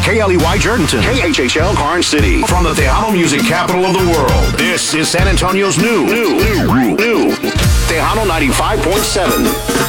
KLEY Jerdenton, KHHL Karn City. From the Tejano music capital of the world, this is San Antonio's new Tejano 95.7.